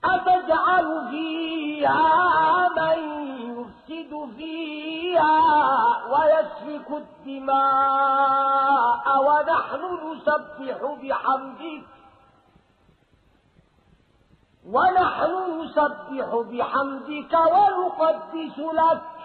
أتجعل فيها من يفسد فيها ويسفك الدماء ونحن نسبح بحمدك ونقدس لك